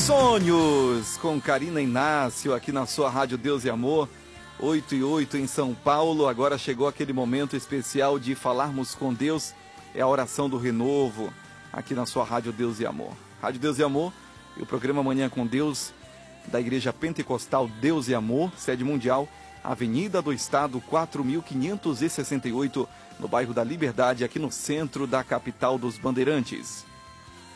Sonhos, com Karina Inácio, aqui na sua Rádio Deus e Amor, 8:08 em São Paulo. Agora chegou aquele momento especial de falarmos com Deus, é a oração do renovo, aqui na sua Rádio Deus e Amor. Rádio Deus e Amor e o programa Manhã com Deus, da Igreja Pentecostal Deus e Amor, sede mundial, Avenida do Estado, 4568, no bairro da Liberdade, aqui no centro da capital dos Bandeirantes.